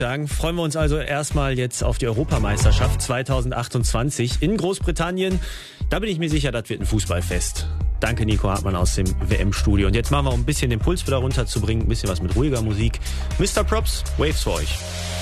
Sagen, freuen wir uns also erstmal jetzt auf die Europameisterschaft 2028 in Großbritannien. Da bin ich mir sicher, das wird ein Fußballfest. Danke Nico Hartmann aus dem WM-Studio. Und jetzt machen wir, um ein bisschen den Puls wieder runterzubringen, ein bisschen was mit ruhiger Musik. Mr. Props, Waves für euch.